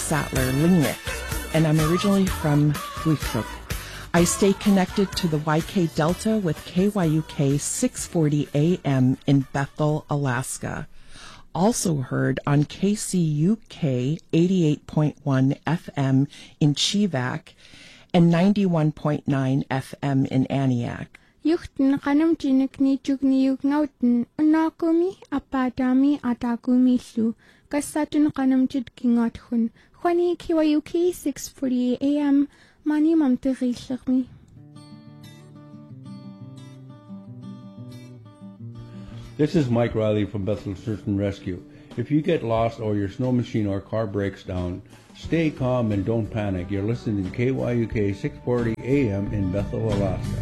Sattler Lingit, and I'm originally from Huifuk. I stay connected to the YK Delta with KYUK 640 AM in Bethel, Alaska. Also heard on KCUK 88.1 FM in Chivak and 91.9 FM in Aniak. Yuchten kanam jinikni jugni yugnauten unakumi apadami atagumisu kasatun kanam jidkingathun Khwani KYUK 640 AM mani mamterislagmi. This is Mike Riley from Bethel Search and Rescue. If you get lost or your snow machine or car breaks down, stay calm and don't panic. You're listening to KYUK 640 AM in Bethel, Alaska.